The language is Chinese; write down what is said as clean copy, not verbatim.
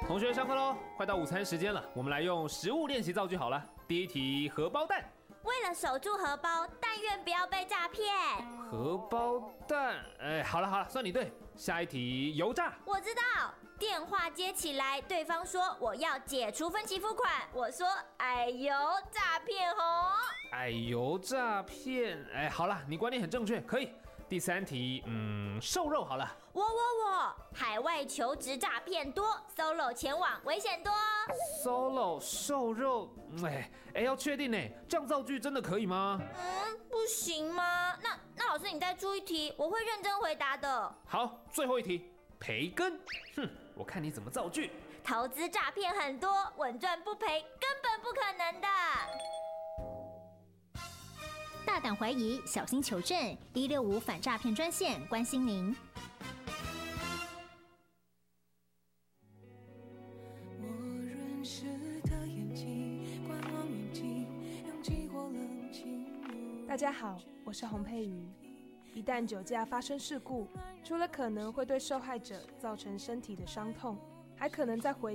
同学上课喽，快到午餐时间了，我们来用食物练习造句好了。第一题，荷包蛋。 为了守住荷包，但愿不要被诈骗。 荷包蛋，好了，算你对。下一题，油炸。 我知道，电话接起来，对方说我要解除分期付款，我说哎呦，诈骗哦。 哎呦，诈骗，好了，你观念很正确，可以。第三题，瘦肉好了。 我，海外求职诈骗多 ，solo 前往危险多。 solo 瘦肉，要确定呢，这样造句真的可以吗？ 不行吗？那老师你再出一题，我会认真回答的。 好，最后一题，培根。我看你怎么造句。 投资诈骗很多，稳赚不赔根本不可能的。 大胆怀疑，小心求证，165反诈骗专线关心您。 我润湿的眼睛，观望远近，勇气或冷清。 大家好，我是洪佩瑜。一旦酒驾发生事故，除了可能会对受害者造成身体的伤痛，还可能在回